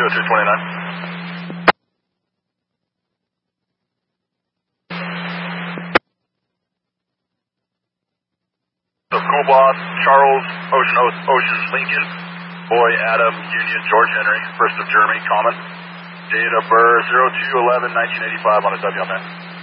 20229. So Cool Boss, Charles, Ocean, Lincoln, Boy, Adam, Union, George Henry, 1st of Jeremy, Common, Data Burr, 0211-1985 on a WMN.